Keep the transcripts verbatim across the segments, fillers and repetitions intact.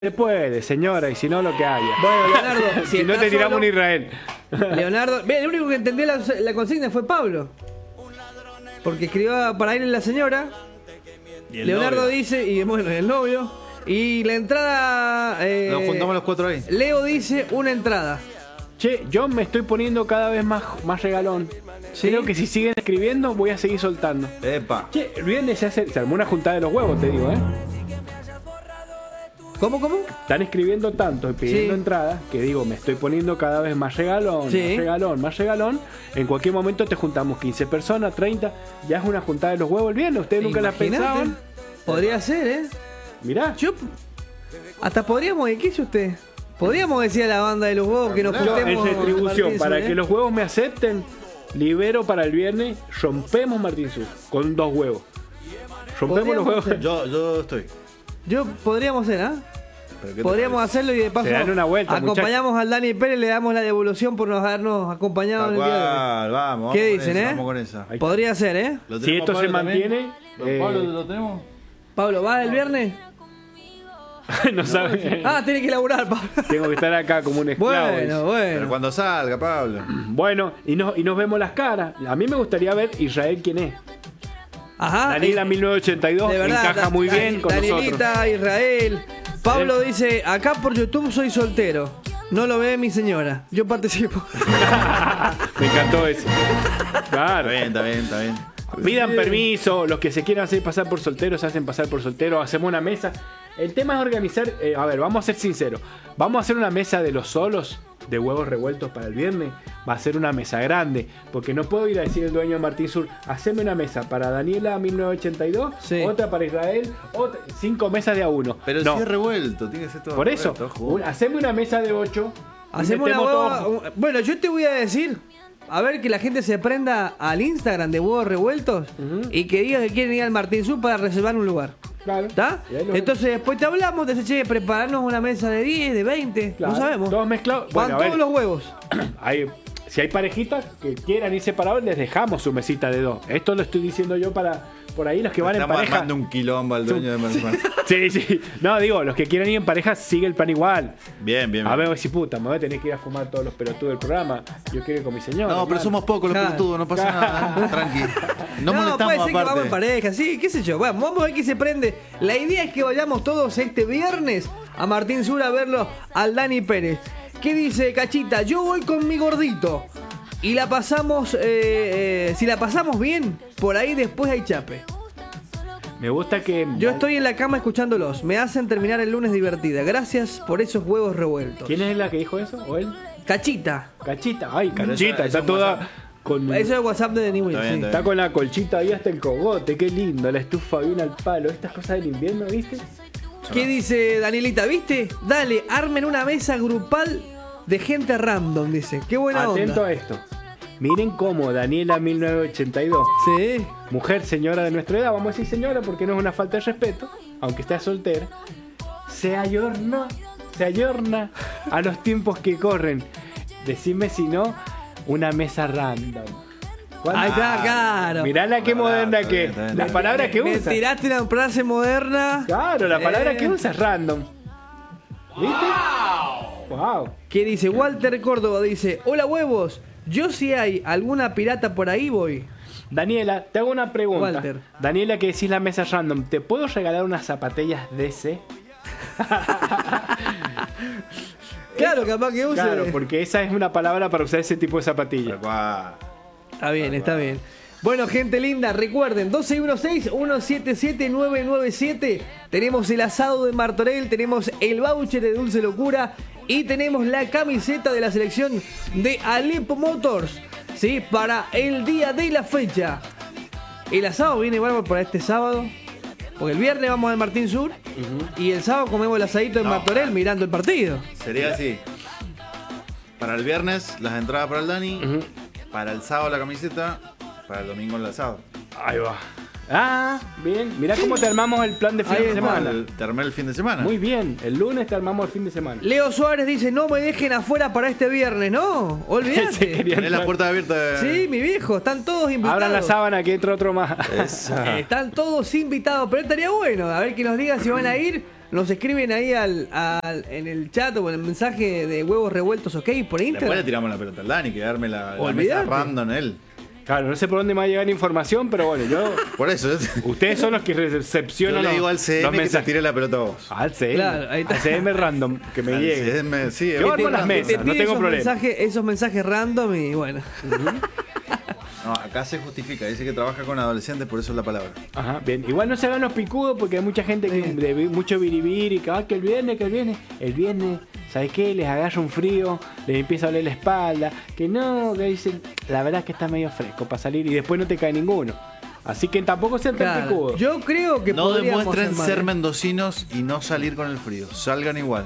Se puede, señora, y si no, lo que haya. Bueno, Leonardo, si, si no te tiramos solo, en Israel. Leonardo, bien, el único que entendió la, la consigna fue Pablo. Porque escribió para ir la señora. Y el Leonardo novio. dice, y bueno, el novio. Y la entrada. Eh, Nos juntamos los cuatro ahí. Leo dice una entrada. Che, yo me estoy poniendo cada vez más, más regalón. ¿Sí? Creo que si siguen escribiendo, voy a seguir soltando. Epa. Che, el viernes se, hace, se armó una juntada de los huevos, te digo, ¿eh? ¿Cómo, cómo? Están escribiendo tanto y pidiendo Sí. entradas que digo, me estoy poniendo cada vez más regalón, Sí. más regalón, más regalón. En cualquier momento te juntamos quince personas, treinta. Ya es una juntada de los huevos el viernes. Ustedes nunca la Imagínate. pensaban. Podría ser, ¿eh? Mirá. Yo. Hasta podríamos. ¿Qué dice usted? Podríamos decir a la banda de los huevos que nos Yo, en juntemos. retribución, Martín para Sur, ¿eh? que los huevos me acepten, libero para el viernes, rompemos Martín Sur con dos huevos. Rompemos los Podríamos huevos. hacer. Yo, yo estoy. Yo podríamos ser, ¿ah? ¿Pero qué te Podríamos parece? hacerlo y de paso Se dan una vuelta, acompañamos al Dani Pérez, le damos la devolución por nos habernos acompañado Tal en el día de hoy. cual, vamos. ¿Qué vamos con dicen, esa, eh? Vamos con esa. Podría ser, ¿eh? ¿Lo Si tenemos esto se Pablo también? mantiene, ¿Lo- eh, Pablo, ¿lo tenemos? Pablo, ¿va el viernes? no sabe. Ah, tiene que laburar, Pablo. Tengo que estar acá como un esclavo. Bueno, Pero bueno. cuando salga, Pablo. Bueno, y, no, y nos vemos las caras. A mí me gustaría ver Israel quién es. Ajá. Daniela eh, mil novecientos ochenta y dos de verdad, encaja Da- muy Dan- bien con Danielita, nosotros. Israel. Pablo Eh. dice, acá por YouTube soy soltero. No lo ve mi señora. Yo participo. Me encantó eso. Claro. Está bien, está bien, está bien. Pidan permiso, los que se quieran hacer pasar por solteros se hacen pasar por solteros, hacemos una mesa. El tema es organizar, eh, a ver, vamos a ser sinceros, vamos a hacer una mesa de los solos de huevos revueltos para el viernes, va a ser una mesa grande, porque no puedo ir a decir el dueño de Martín Sur, haceme una mesa para Daniela mil novecientos ochenta y dos, Sí. otra para Israel, otra, cinco mesas de a uno. Pero no, si es revuelto, tiene que ser todo por eso, revuelto, ojo. un- haceme una mesa de ocho. y Hacemos una metemos hueva. todo. Bueno, yo te voy a decir. A ver que la gente se prenda al Instagram de Huevos Revueltos Ujú. y que diga que quieren ir al Martín Sur para reservar un lugar. Claro. ¿Está? Y ahí lo- Entonces después te hablamos, te dice, che, prepararnos una mesa de diez, de veinte, Claro, no sabemos. todos mezclados. Van Bueno, a todos ver. los huevos. Hay, si hay parejitas que quieran ir separados, les dejamos su mesita de dos. Esto lo estoy diciendo yo para por ahí los que van en Estamos pareja. armando un quilombo al dueño de Mercedes. Sí, sí. No, digo, los que quieran ir en pareja, sigue el plan igual. Bien, bien. A bien. ver, si puta, me voy a tener que ir a fumar todos los pelotudos del programa. Yo quiero ir con mi señora. No, pero claro. somos pocos los Claro. pelotudos, no pasa nada. ¿eh? Tranqui. No, puede molestamos ser que vamos en aparte. pareja, sí, qué sé yo. Bueno, vamos a ver qué se prende. La idea es que vayamos todos este viernes a Martín Sur a verlo al Dani Pérez. ¿Qué dice Cachita? Yo voy con mi gordito. Y la pasamos, eh, eh, si la pasamos bien, por ahí después hay chape. Me gusta que. Yo estoy en la cama escuchándolos. Me hacen terminar el lunes divertida. Gracias por esos huevos revueltos. ¿Quién es la que dijo eso? ¿O él? Cachita. Cachita. Ay, Pero Cachita. eso- eso está es toda. WhatsApp. Con, Eso es WhatsApp de Danny Will, Está bien, sí. está está con la colchita ahí hasta el cogote. Qué lindo. La estufa bien al palo. Estas cosas del invierno, ¿viste? ¿Qué dice Danielita? ¿Viste? Dale, armen una mesa grupal de gente random, dice. Qué buena Atento onda. a esto. Miren cómo Daniela mil novecientos ochenta y dos, Sí. mujer, señora de nuestra edad, vamos a decir señora porque no es una falta de respeto, aunque esté soltera, se ayorna, se ayorna a los tiempos que corren. Decime si no, una mesa random. ¿Cuánto? Ahí está, claro. Mirá la que Bueno, moderna está que bien, está bien. las palabras que Me usa. tiraste una frase moderna. Claro, la palabra Eh. que usa es random. ¿Viste? Wow. ¿Qué dice? Walter Córdoba dice: Hola huevos, yo si hay alguna pirata por ahí voy. Daniela, te hago una pregunta. Walter. Daniela, que decís la mesa random, ¿te puedo regalar unas zapatillas D C? Claro, capaz que use. Claro, porque esa es una palabra para usar ese tipo de zapatillas. Tal cual. Está bien, está bien. Bueno, gente linda, recuerden, doce dieciséis, ciento setenta y siete, novecientos noventa y siete. Tenemos el asado de Martorell, tenemos el voucher de Dulce Locura y tenemos la camiseta de la selección de Alepo Motors, ¿sí? Para el día de la fecha. El asado viene igual para este sábado, porque el viernes vamos al Martín Sur y el sábado comemos el asadito de No, Martorell claro. mirando el partido. Sería así. Para el viernes, las entradas para el Dani. Ujú. Para el sábado, la camiseta. Para el domingo, el asado. Ahí va. Ah, bien. Mirá cómo te armamos el plan de fin Ahí de está. semana. El- Te armé el fin de semana. Muy bien. El lunes te armamos el fin de semana. Leo Suárez dice, no me dejen afuera para este viernes, no, Se olvídate. quería Tenés las entrar. puertas abiertas. Sí, mi viejo, están todos invitados. Abran la sábana que entra otro más. Esa. Están todos invitados, pero estaría bueno, a ver que nos digan si van a ir nos escriben ahí al, al, en el chat o en el mensaje de Huevos Revueltos, ok, por Después le Instagram. tiramos la pelota al Dani, que darme la, la mesa Olvídate. random él. Claro, no sé por dónde me va a llegar información, pero bueno, yo. Por eso. Ustedes son los que Yo recepcionan le los, digo al C los M que te mensajes. tire la pelota a vos. Al C M. Claro, ahí está. Al C M random, que me Al llegue. C M, sí, Yo es armo las Te mesas, no tira tengo esos problema. mensajes, esos mensajes random y bueno. No, acá se justifica, dice que trabaja con adolescentes, por eso es la palabra. Ajá, bien. Igual no se hagan los picudos porque hay mucha gente que Sí. de mucho biribiri, que, ah, que el viernes, que el viernes, el viernes, ¿sabes qué? Les agarra un frío, les empieza a oler la espalda, que no, que dicen, la verdad es que está medio fresco para salir y después no te cae ninguno. Así que tampoco sean tan Claro, picudos. yo creo que No podríamos demuestren armar, ser ¿eh? mendocinos y no salir con el frío. Salgan igual.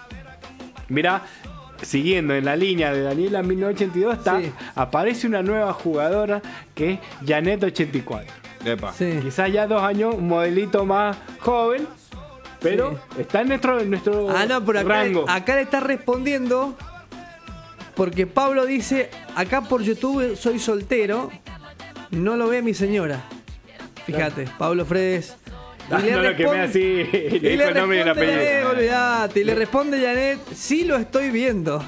Mirá, siguiendo en la línea de Daniela mil novecientos ochenta y dos, está, Sí. aparece una nueva jugadora que es Janet ochenta y cuatro. Epa. Sí. Quizás ya dos años, un modelito más joven, pero está en nuestro, en nuestro Ah, no, pero acá, rango. acá le está respondiendo porque Pablo dice, acá por YouTube soy soltero, no lo ve mi señora. Fíjate, Pablo Fredes. Ah, Y le no lo quemé responde- así, le Y dijo le el nombre y el responde Janet, apellido. olvidate, y le responde Janet, sí lo estoy viendo.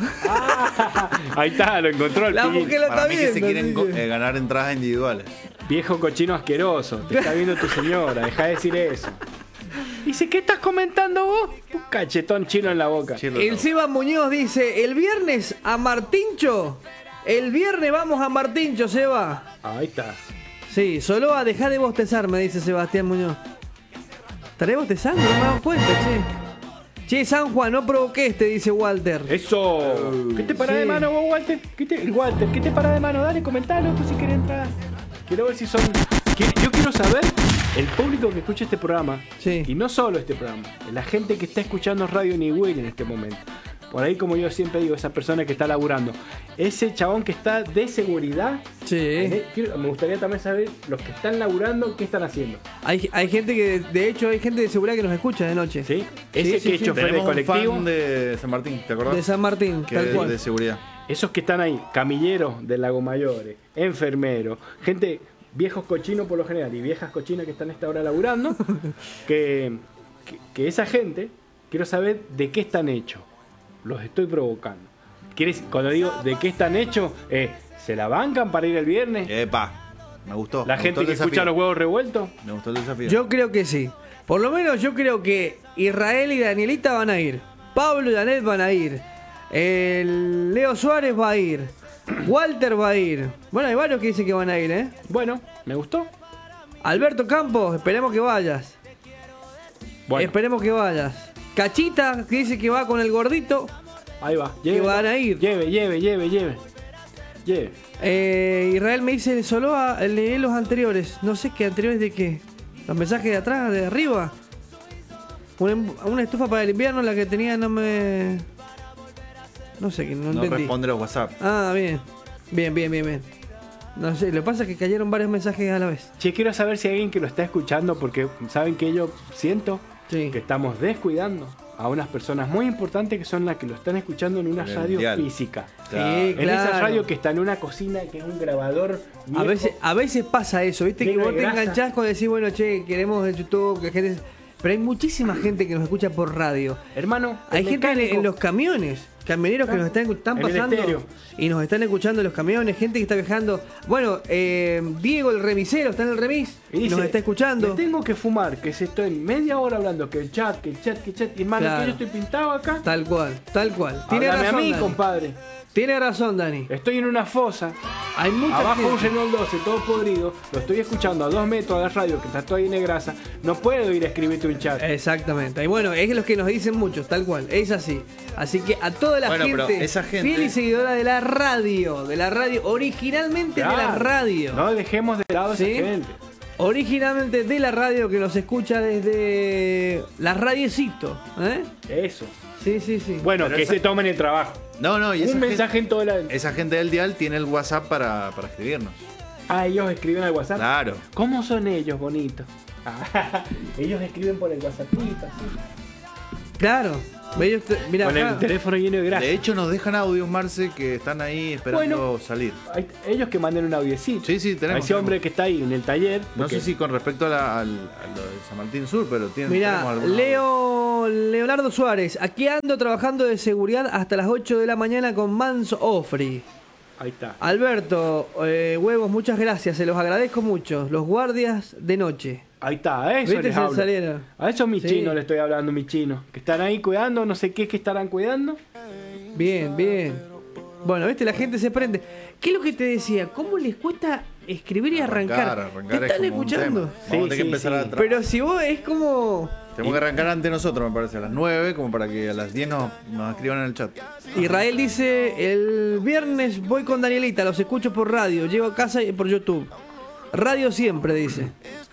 Ahí está, lo encontró el La piquín. mujer lo Para está mí que se viendo. quieren sí, co- sí. eh, ganar entradas individuales. Viejo cochino asqueroso, te está viendo tu señora, deja de decir eso. Dice, ¿qué estás comentando vos? Un cachetón chino en la boca. Chilo, El no. Seba Muñoz dice, el viernes a Martincho. El viernes vamos a Martincho, Seba. Ahí está. Sí, solo a dejar de bostezar, me dice Sebastián Muñoz. ¿Estaré bostezando? No me he dado cuenta, che. Che, San Juan, no provoques, te dice Walter. Eso. ¿Qué te para Sí. de mano vos, Walter? ¿Qué te, Walter, ¿qué te para de mano? Dale, comentalo, tú si quieres entrar. Quiero ver si son... qui- Yo quiero saber el público que escucha este programa. Sí. Y no solo este programa. La gente que está escuchando Radio Niwil en este momento. Por ahí, como yo siempre digo, esa persona que está laburando. Ese chabón que está de seguridad. Sí. Eh, quiero- Me gustaría también saber los que están laburando, qué están haciendo. Hay, hay gente que, de hecho, hay gente de seguridad que nos escucha de noche. ¿Sí? Ese sí, que es sí. chofer de Tenemos un colectivo. fan de San Martín, ¿te acordás? De San Martín, Que tal es cual. de seguridad. Esos que están ahí, camilleros del Lago Mayores, enfermeros, gente, viejos cochinos por lo general y viejas cochinas que están a esta hora laburando, que, que, que esa gente, quiero saber de qué están hechos. Los estoy provocando. ¿Quieres, cuando digo de qué están hechos, eh, ¿se la bancan para ir el viernes? Epa, me gustó. La me gente gustó que el escucha desafío. los huevos revueltos. Me gustó el desafío. Yo creo que sí. Por lo menos yo creo que Israel y Danielita van a ir. Pablo y Janet van a ir. El Leo Suárez va a ir. Walter va a ir. Bueno, hay varios que dicen que van a ir, ¿eh? Bueno, me gustó. Alberto Campos, esperemos que vayas. Bueno, Esperemos que vayas. Cachita, que dice que va con el gordito. ahí va. que van a ir. Lleve, lleve, lleve, lleve. Lleve. Eh, Israel me dice, solo a leer los anteriores. No sé qué anteriores de qué. Los mensajes de atrás, de arriba. Una, una estufa para el invierno, la que tenía no me... No sé, que no, no entendí. responde los WhatsApp. Ah, bien. Bien, bien, bien, bien. No sé, lo que pasa es que cayeron varios mensajes a la vez. Che, quiero saber si hay alguien que lo está escuchando porque saben que yo siento Sí. que estamos descuidando a unas personas muy importantes que son las que lo están escuchando en una En el radio dial. física. Claro. Sí, En esa claro. radio que está en una cocina, que es un grabador A viejo. veces, a veces pasa eso, ¿viste? Que Lleno vos de te grasa. enganchás con decir, bueno, che, queremos el YouTube, que gente... Pero hay muchísima gente que nos escucha por radio. Hermano, Hay el gente en, mecánico- en los camiones, camioneros que nos están, están En el pasando estéreo. y nos están escuchando en los camiones, gente que está viajando. Bueno, eh, Diego, el remisero, está en el remis Y y dice, nos está escuchando. "Me tengo que fumar, que se estoy media hora hablando, que el chat, que el chat, que el chat. Y hermano, Claro. que yo estoy pintado acá. Tal cual, tal cual. Tiene Háblame razón, a mí, Dani. compadre. Tiene razón, Dani. Estoy en una fosa. Hay mucha Abajo un gente. Renault doce, todo podrido. Lo estoy escuchando a dos metros de la radio, que está todo lleno de grasa. No puedo ir a escribirte un chat. Exactamente. Y bueno, es lo que nos dicen muchos, tal cual. Es así. Así que a toda la Bueno, pero gente, esa gente- fiel y seguidora de la radio, de la radio, originalmente de la Claro. radio. No dejemos de lado a esa ¿Sí? gente. Originalmente de la radio que nos escucha desde la radiecito. ¿Eh? Eso. Sí, sí, sí. Bueno, Pero que esa- se tomen el trabajo. No, no, y esa Un gente, mensaje en toda la... esa gente del dial tiene el WhatsApp para, para escribirnos. Ah, ellos escriben al WhatsApp. Claro. ¿Cómo son ellos, bonitos? Ah, ellos escriben por el WhatsApp, así. Claro. Ellos te- Mirá, Con acá, el teléfono lleno de grasa. De hecho, nos dejan audios, Marce, que están ahí esperando Bueno. salir. Hay- Ellos que manden un audiecito. Sí, sí, tenemos. A ese hombre que está ahí en el taller. No porque- sé si con respecto a, la- al, a lo de San Martín Sur, pero tienen. mirá, tenemos algunos Leo Leonardo Suárez, aquí ando trabajando de seguridad hasta las ocho de la mañana con Manso Ofri. Ahí está. Alberto, eh, huevos, muchas gracias, se los agradezco mucho. Los guardias de noche. Ahí está, a eso ¿Viste? les Se hablo. salieron. A esos mis Sí. chinos le estoy hablando, mis chinos. Que están ahí cuidando, no sé qué es que estarán cuidando. Bien, bien. Bueno, viste, la gente se prende. ¿Qué es lo que te decía? ¿Cómo les cuesta escribir y arrancar? Arrancar, arrancar ¿Te es están como un escuchando? tema. Vamos Sí, a tener que sí, empezar sí. a tra- Pero si vos es como... Tenemos que arrancar ante nosotros, me parece, a las nueve, como para que a las diez nos, nos escriban en el chat. Israel dice, el viernes voy con Danielita, los escucho por radio, llego a casa y por YouTube. Radio siempre, dice.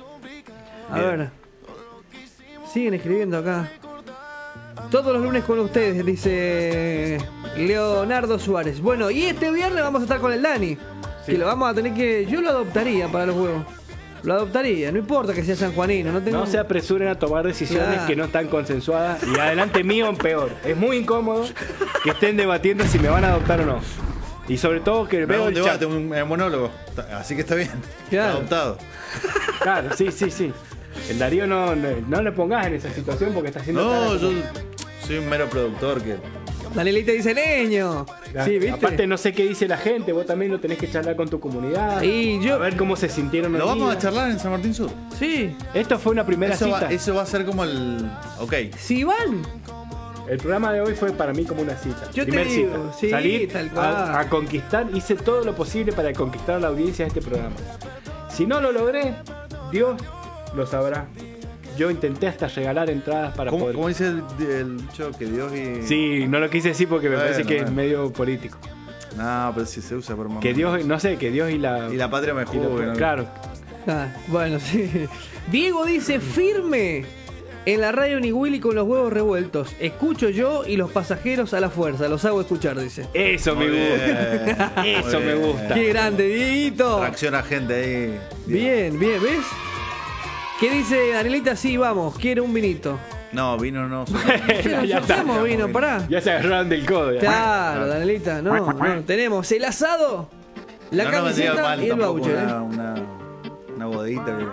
A Bien. ver. Siguen escribiendo acá. Todos los lunes con ustedes, dice Leonardo Suárez. Bueno, y este viernes vamos a estar con el Dani. Sí. Que lo vamos a tener que... Yo lo adoptaría para los juegos. Lo adoptaría, no importa que sea sanjuanino. No, tengo... No se apresuren a tomar decisiones Claro. que no están consensuadas. Y adelante mío, peor. Es muy incómodo que estén debatiendo si me van a adoptar o no. Y sobre todo que Veo veo un el debate, chat. un, eh, monólogo. Está- Así que está bien. Claro. Está adoptado. Claro, sí, sí, sí. El Darío no, no, no le pongas en esa situación porque está haciendo... No, cara yo como- soy un mero productor que. Danielita dice leño. Sí, ¿viste? Aparte no sé qué dice la gente, vos también lo tenés que charlar con tu comunidad. Y yo- A ver cómo se sintieron Lo hoy vamos a día. charlar en San Martín Sur. Sí. Esto fue una primera Eso cita. va, eso va a ser como el. Ok. Si van. El programa de hoy fue para mí como una cita. Yo te Primer digo, cita. sí, Salí tal cual. a, a conquistar, hice todo lo posible para conquistar a la audiencia de este programa. Si no lo logré, Dios lo sabrá. Yo intenté hasta regalar entradas para ¿Cómo, poder... cómo dice el, el dicho que Dios y. Sí, no lo quise decir porque me Bueno, parece que bueno. es medio político. No, pero si se usa por Que Dios, no sé, que Dios y la... Y la patria me y lo- juzgue, ¿no? Claro. Ah, bueno, sí. Diego dice firme en la radio ni Willy con los huevos revueltos. Escucho yo y los pasajeros a la fuerza. Los hago escuchar, dice. Eso Muy me bien, gusta. muy Eso me bien. gusta. ¡Qué grande, Dieguito! Tracciona gente ahí. Bien, bien, ¿ves? ¿Qué dice Danielita? Sí, vamos, quiero un vinito. No, vino no. Sí, Ya nos está. sorteamos vino, pará. Ya se agarraron del codo. ya. Claro, Danielita, no, no. Tenemos el asado, la no nos vendría camiseta mal y el tampoco voucher. ¿eh? una, una, una bodita que.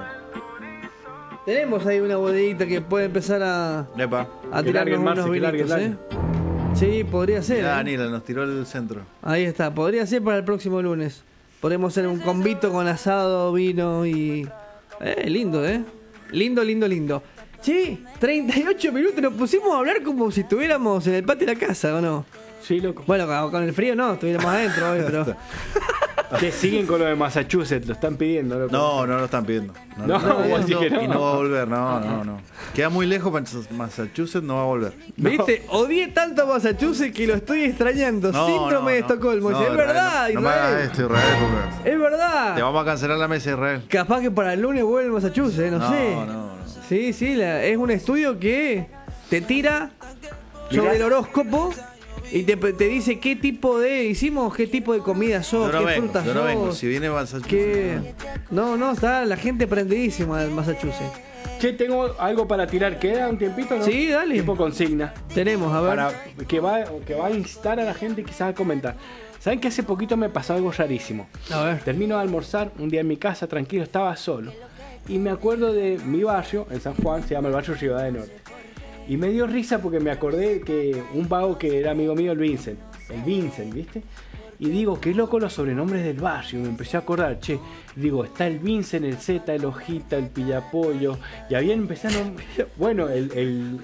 Tenemos ahí una bodeguita que puede empezar a, Epa. a Que largue tirarnos el Marce, unos que largue el vinitos, ¿eh? Sí, podría ser. Mirá, ¿eh? Daniela, nos tiró el centro. Ahí está, podría ser para el próximo lunes. Podemos hacer un convito con asado, vino y... Eh, lindo, ¿eh? Lindo, lindo, lindo. Che, treinta y ocho minutos nos pusimos a hablar como si estuviéramos en el patio de la casa, ¿o no? Sí, loco. Bueno, con con el frío no, estuviéramos adentro hoy, pero... Que siguen con lo de Massachusetts, lo están pidiendo, loco. No, no lo están pidiendo. No, lo están vos pidiendo decís que no. Y no va a volver, no, no, no. Queda muy lejos, Massachusetts no va a volver. ¿Viste? Odié tanto a Massachusetts que lo estoy extrañando. No, Síndrome no, de no. Estocolmo. No, es Israel, verdad, no, no me hagas Israel. esto, Israel, porque Es verdad. te vamos a cancelar la mesa, Israel. Capaz que para el lunes vuelve Massachusetts, eh, no, No, sé. no, no. Sí, sí, la- es un estudio que te tira sobre Mirá. el horóscopo y te, te dice qué tipo de hicimos, qué tipo de comida sos, Yo no qué vengo, frutas yo no sos. vengo. Si viene Massachusetts. qué- No, no, está la gente prendidísima en Massachusetts. Che, tengo algo para tirar. ¿Queda un tiempito, no? Sí, dale. Tipo consigna. Tenemos, a ver. Para que va, que va a instar a la gente quizás a comentar. ¿Saben que hace poquito me pasó algo rarísimo? A ver. Termino de almorzar un día en mi casa, tranquilo, estaba solo. Y me acuerdo de mi barrio, en San Juan, se llama el barrio Rivadavia del Norte. Y me dio risa porque me acordé que un vago que era amigo mío, el Vincent. El Vincent, ¿viste? Y digo, qué loco los sobrenombres del barrio. Me empecé a acordar, che. Digo, está el Vincent, el Z, el Hojita, el Pillapollo. Y había empezado. Bueno, el. el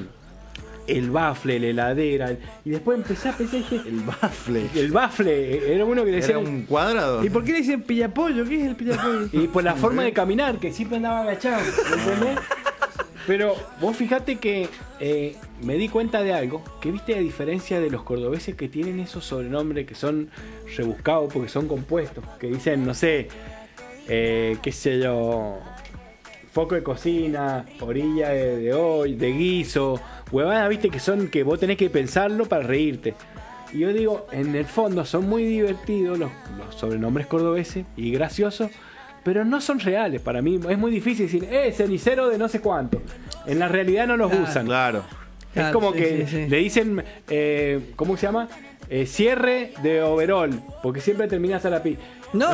el bafle, la heladera. Y después empecé a pensar y dije. El bafle. El bafle, era uno que decía. Era un cuadrado. ¿Y por qué le dicen pillapollo? ¿Qué es el pillapollo? Y por la forma de caminar, que siempre andaba agachado, ¿me entendés? Pero vos fijate que eh, me di cuenta de algo, que viste a diferencia de los cordobeses que tienen esos sobrenombres que son rebuscados porque son compuestos, que dicen, no sé, eh, qué sé yo, foco de cocina, orilla de, de hoy, de guiso, huevadas, viste, que son que vos tenés que pensarlo para reírte. Y yo digo, en el fondo son muy divertidos los, los sobrenombres cordobeses y graciosos, pero no son reales para mí. Es muy difícil decir, eh, cenicero de no sé cuánto. En la realidad no los Claro. usan. Claro. Claro, es como sí, que sí, sí. le dicen, eh, ¿cómo se llama? Eh, cierre de overall, porque siempre termina hasta la pi. No.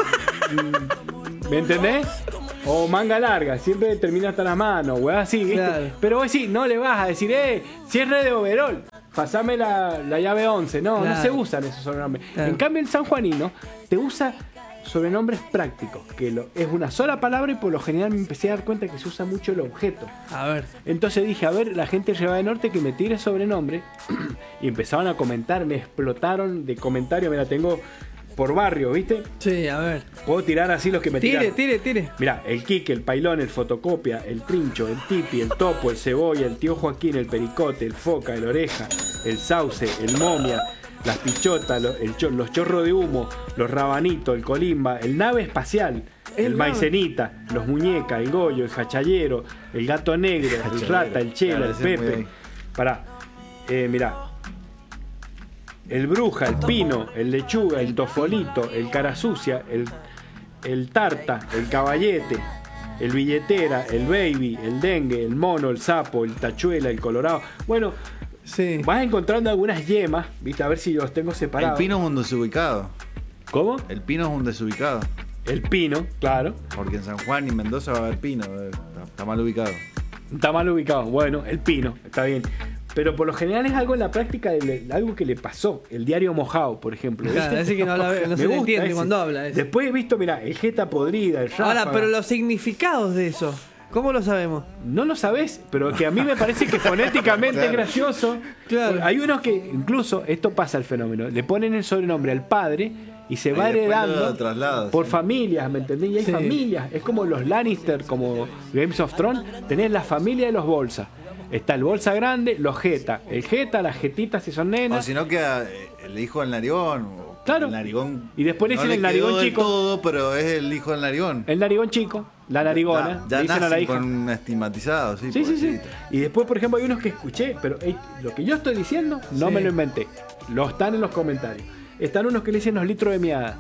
¿Me entendés? O manga larga, siempre termina hasta las manos, weá, así, ¿viste? Claro. Pero vos sí, no le vas a decir, eh, cierre de overall, pasame la, la llave once. No, Claro. no se usan esos sobrenombres. Claro. En cambio, el sanjuanino te usa sobrenombres prácticos, que lo, es una sola palabra y por lo general me empecé a dar cuenta que se usa mucho el objeto. A ver. Entonces dije, a ver, la gente de Lleva de Norte que me tire sobrenombre. Y empezaron a comentar, me explotaron de comentarios, me la tengo por barrio, ¿viste? Sí, a ver. Puedo tirar así los que me Tire, tiran. tire, tire. Mirá, el Quique, el Pailón, el Fotocopia, el Trincho, el Tipi, el Topo, el Cebolla, el Tío Joaquín, el Pericote, el Foca, el Oreja, el Sauce, el Momia, las Pichotas, lo- el cho- los Chorros de Humo, los Rabanitos, el Colimba, el Nave Espacial, el, El nave. Maicenita, los Muñecas, el Goyo, el Jachallero, el Gato Negro, el Jachallero. Rata, el Chela, Claro, el ese es muy Pepe. ahí. Pará, eh, mirá. El Bruja, el Pino, el Lechuga, el Tofolito, el Cara Sucia, el, el Tarta, el Caballete, el Billetera, el Baby, el Dengue, el Mono, el Sapo, el Tachuela, el Colorado. Bueno, Sí. vas encontrando algunas yemas, ¿viste? A ver si los tengo El separados. pino es un desubicado. ¿Cómo? El pino es un desubicado. El Pino, claro. Porque en San Juan y Mendoza va a haber pino. eh, Está, está mal ubicado. Está mal ubicado. Bueno, el Pino, está bien. Pero por lo general es algo en la práctica, de le- algo que le pasó. El diario mojado, por ejemplo. Claro, ¿viste? ese que no habla- no Me se le gusta entiende ese. cuando habla, ese. Después he visto, mira, el Jeta podrida, el Ráfaga. Ahora, pero los significados de eso, ¿cómo lo sabemos? No lo sabés, pero que a mí me parece que fonéticamente Claro. es gracioso. Claro. Hay unos que, incluso, esto pasa el fenómeno, le ponen el sobrenombre al padre y se Y va después heredando lo trasladas, por sí. familias, ¿me entendés? Y hay Sí. familias, es como los Lannister, como Games of Thrones, tenés la familia de los Bolsa. Está el Bolsa grande, los Jeta. El Jeta, las Jetitas si son O nenas. si no queda eh, el hijo del narigón. o Claro. El narigón. Y después le no dicen el quedó narigón del chico. todo, pero es el hijo del narigón. El narigón chico, la narigona, Ya, ya le dicen a la nacen hija. con estigmatizado, sí. Sí, sí, sí. pobrecito. Y después, por ejemplo, hay unos que escuché, pero ey, lo que yo estoy diciendo no Sí. me lo inventé. Lo están en los comentarios. Están unos que le dicen los litros de miada.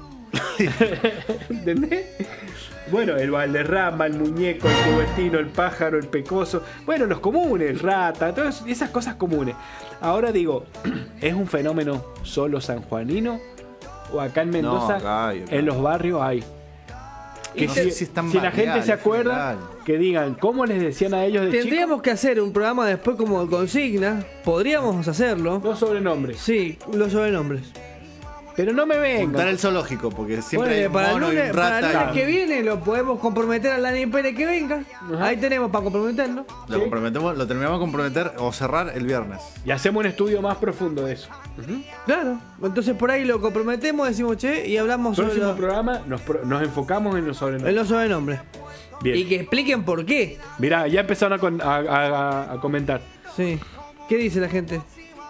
¿Entendés? Bueno, el Valderrama, el muñeco, el cubestino, el pájaro, el pecoso. Bueno, los comunes, el rata, todas esas cosas comunes. Ahora digo, ¿es un fenómeno solo sanjuanino? ¿O acá en Mendoza, acá hay, acá. en los barrios hay? Que No si, sé si es tan si la gente barrial, se en acuerda, general. que digan, ¿cómo les decían a ellos de chicos? Tendríamos que hacer un programa después como consigna. Podríamos hacerlo. Los sobrenombres. Sí, los sobrenombres. Pero no me Juntar vengan. el zoológico, porque siempre Bueno, hay un para el mono y lunes, un para el rata. lunes que viene lo podemos comprometer al Dani Pérez que venga. Ajá. Ahí tenemos para comprometerlo. Lo Sí. comprometemos, lo terminamos de comprometer o cerrar el viernes. Y hacemos un estudio más profundo de eso. Claro. Entonces por ahí lo comprometemos, decimos che y hablamos sobre Próximo los, programa nos, pro- nos enfocamos en los en sobrenombres. los sobrenombres. Bien. Y que expliquen por qué. Mirá, ya empezaron a, con- a- a- a comentar. Sí. ¿Qué dice la gente?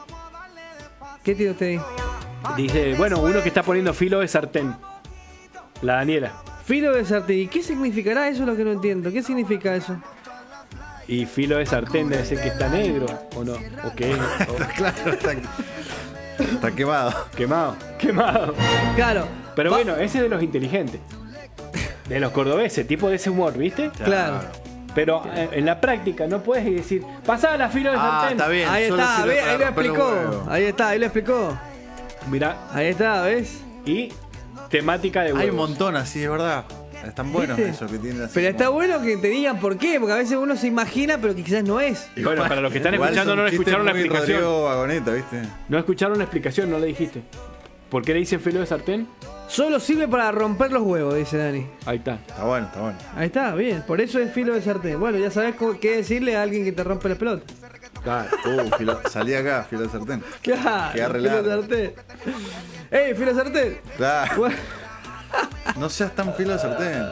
¿Qué tiene usted ahí? Dice, bueno, uno que está poniendo filo de sartén. La Daniela. Filo de sartén. ¿Y qué significará eso? Es lo que no entiendo. ¿Qué significa eso? Y filo de sartén debe ser que está negro, ¿o no? O que es o- Claro, está, está quemado. quemado. Quemado. Claro. Pero Va- bueno, ese es de los inteligentes. De los cordobeses, tipo de ese humor, ¿viste? Claro. Pero eh, en la práctica no puedes decir, pasá la filo de Ah, sartén. está bien. Ahí solo está, sirve ve, para ahí lo romper los explicó. huevos. Ahí está, ahí lo explicó. Mirá, Ahí está, ¿ves? y temática de huevos. Hay un montón así, es verdad. Están buenos ¿Viste? esos que tienen así. Pero está como- bueno que te digan por qué, porque a veces uno se imagina, pero que quizás no es. Bueno, para los que están Igual escuchando son no le chistes escucharon la muy explicación. Rodrigo Vagoneta, ¿viste? No escucharon la explicación, no le dijiste. ¿Por qué le dicen filo de sartén? Solo sirve para romper los huevos, dice Dani. Ahí está. Está bueno, está bueno. Ahí está, bien. Por eso es filo de sartén. Bueno, ya sabes cómo- qué decirle a alguien que te rompe la pelota. Claro. Uh, filo- salí acá, filo de sartén. Claro, Queda re filo de largo. sartén. ¡Ey, filo de sartén! Claro. Bueno, No seas tan filo de sartén.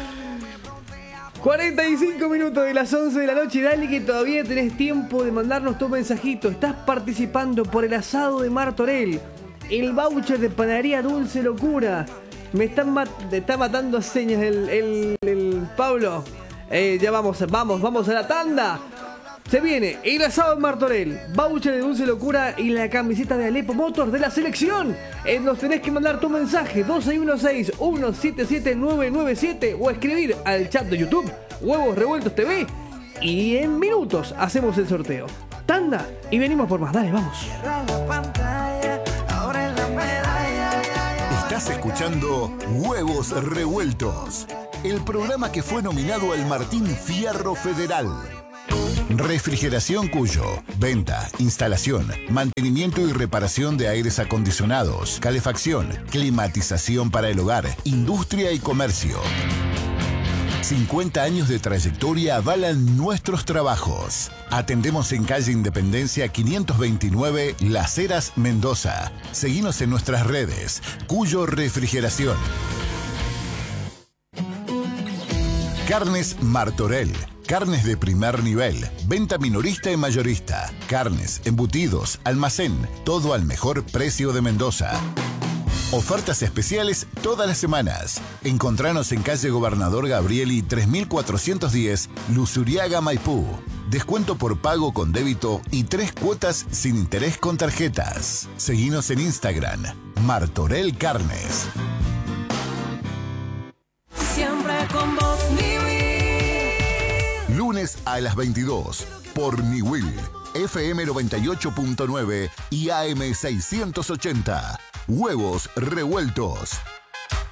cuarenta y cinco minutos de las once de la noche. Dale que todavía tenés tiempo de mandarnos tu mensajito. Estás participando por el asado de Martorell. El voucher de panadería Dulce Locura. Me están mat- te está matando a señas el, el, el Pablo. Eh, ya vamos, vamos, vamos a la tanda. Se viene el asado de Martorell, voucher de Dulce Locura y la camiseta de Alepo Motors de la selección. Eh, nos tenés que mandar tu mensaje dos seis uno seis, uno siete siete, nueve nueve siete o escribir al chat de YouTube Huevos Revueltos T V y en minutos hacemos el sorteo. tanda y venimos por más. Dale, vamos. Estás escuchando Huevos Revueltos, el programa que fue nominado al Martín Fierro Federal. Refrigeración Cuyo. Venta, instalación, mantenimiento y reparación de aires acondicionados, calefacción, climatización para el hogar, industria y comercio. cincuenta años de trayectoria avalan nuestros trabajos. Atendemos en calle Independencia quinientos veintinueve, Las Heras, Mendoza. Seguinos en nuestras redes. Cuyo Refrigeración. Carnes Martorell. Carnes de primer nivel. Venta minorista y mayorista. Carnes, embutidos, almacén. Todo al mejor precio de Mendoza. Ofertas especiales todas las semanas. Encontranos en calle Gobernador Gabrieli tres mil cuatrocientos diez, Luzuriaga, Maipú. Descuento por pago con débito y tres cuotas sin interés con tarjetas. Seguinos en Instagram, Martorell Carnes. Siempre con vos, Niwil. Lunes a las veintidós por Niwil, F M noventa y ocho punto nueve y A M seiscientos ochenta. Huevos Revueltos.